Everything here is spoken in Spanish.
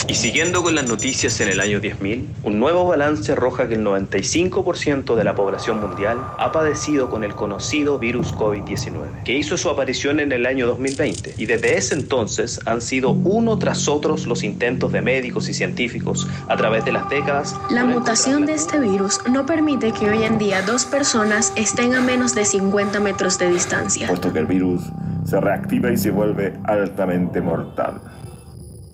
Y siguiendo con las noticias en el año 10.000, un nuevo balance arroja que el 95% de la población mundial ha padecido con el conocido virus COVID-19, que hizo su aparición en el año 2020. Y desde ese entonces han sido uno tras otros los intentos de médicos y científicos a través de las décadas. La mutación de este virus no permite que hoy en día 2 personas estén a menos de 50 metros de distancia. Puesto que el virus se reactiva y se vuelve altamente mortal.